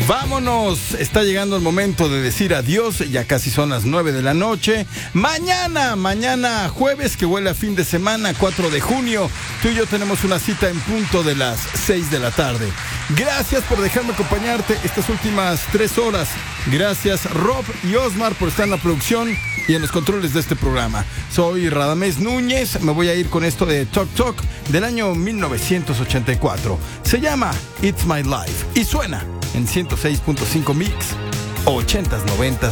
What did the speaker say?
Vámonos, está llegando el momento de decir adiós, ya casi son las 9 de la noche. Mañana jueves, que huele a fin de semana, 4 de junio, tú y yo tenemos una cita en punto de las 6 de la tarde. Gracias por dejarme acompañarte estas últimas 3 horas. Gracias Rob y Osmar por estar en la producción y en los controles de este programa. Soy Radamés Núñez, me voy a ir con esto de Talk Talk del año 1984. Se llama It's My Life y suena en 106.5 Mix, 80s, 90s.